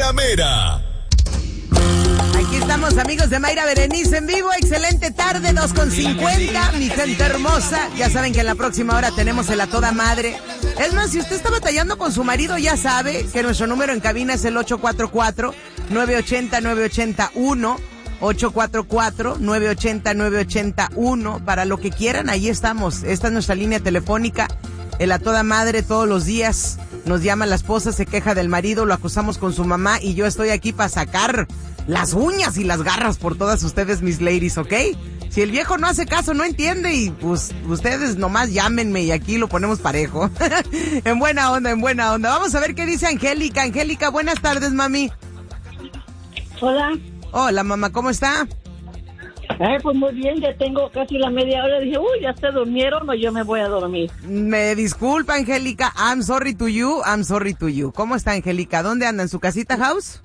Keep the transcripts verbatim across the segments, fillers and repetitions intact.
mera mera. Aquí estamos, amigos de Mayra Berenice en vivo. Excelente tarde, dos con cincuenta, mi gente hermosa. Ya saben que en la próxima hora tenemos el A Toda Madre. Es más, si usted está batallando con su marido, ya sabe que nuestro número en cabina es el ocho cuatro cuatro, nueve ocho cero, nueve ocho cero uno. ocho cuatro cuatro, nueve ocho cero, nueve ocho cero uno. Para lo que quieran, ahí estamos. Esta es nuestra línea telefónica. El A Toda Madre todos los días. Nos llama la esposa, se queja del marido, lo acusamos con su mamá y yo estoy aquí para sacar las uñas y las garras por todas ustedes, mis ladies, ¿ok? Si el viejo no hace caso, no entiende y pues ustedes nomás llámenme y aquí lo ponemos parejo. En buena onda, en buena onda. Vamos a ver qué dice Angélica. Angélica, buenas tardes, mami. Hola. Hola, mamá, ¿cómo está? Ay, pues muy bien, ya tengo casi la media hora. Dije, uy, ya se durmieron o yo me voy a dormir. Me disculpa, Angélica. I'm sorry to you, I'm sorry to you. ¿Cómo está, Angélica? ¿Dónde anda? ¿En su casita house?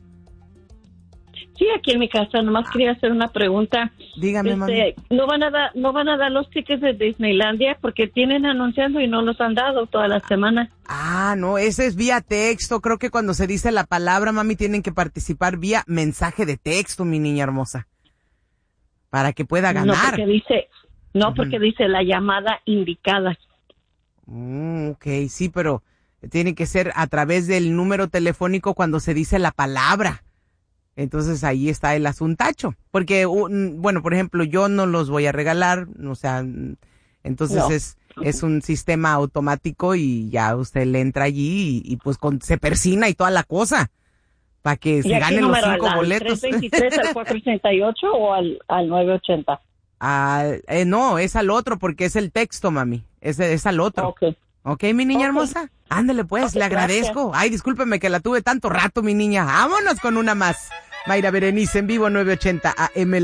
Sí, aquí en mi casa. Nomás quería hacer una pregunta. Dígame, este, mami. ¿no van a dar, no van a dar los tickets de Disneylandia? Porque tienen anunciando y no los han dado toda la semana. Ah, no, ese es vía texto. Creo que cuando se dice la palabra, mami, tienen que participar vía mensaje de texto, mi niña hermosa. Para que pueda ganar. No, porque dice, no, uh-huh. porque dice la llamada indicada. Mm, ok, sí, pero tiene que ser a través del número telefónico cuando se dice la palabra. Entonces ahí está el asuntacho. Porque, un, bueno, por ejemplo, yo no los voy a regalar, o sea, entonces no. es es un sistema automático y ya usted le entra allí y, y pues con, se persina y toda la cosa. Para que se ganen los cinco al, boletos. ¿Al tres veintitrés, al cuatrocientos sesenta y ocho o al, al nueve ochenta? Al, eh, no, es al otro porque es el texto, mami. Es, es al otro. Ok. Ok, mi niña okay. hermosa. Ándale pues, okay, le agradezco. Gracias. Ay, discúlpeme que la tuve tanto rato, mi niña. Vámonos con una más. Mayra Berenice en vivo nueve ochenta A M.